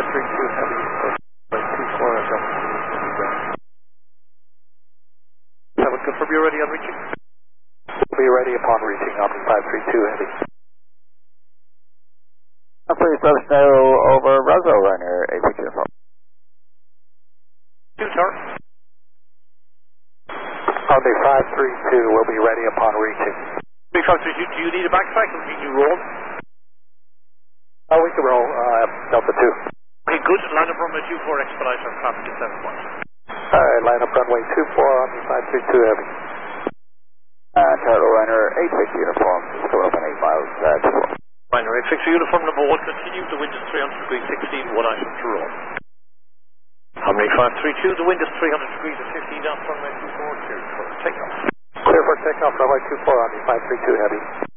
Heavy, 24 adjustment. 7, confirm you're ready on reaching. We'll be ready upon reaching Omni 532 Heavy. Please let us know over Roswell runner 8 uniform. 2, sir. Omni 532 will be ready upon reaching. 3532, do you need a backtrack or can you roll? Oh, we can roll, Delta 2. Okay, good. Line up runway 24, expedite our traffic at 7 points. Alright, line up runway 24, Omni 532 Heavy. Turtle runner 8 uniform, still up 8 miles to roll. Liner 86, uniform number 1, continue, the wind is 300 degrees 16, 1 item to roll. Omni 532, the wind is 300 degrees at 15 knots, runway 24, clear for takeoff. Clear for takeoff, runway 24, Omni 532 Heavy.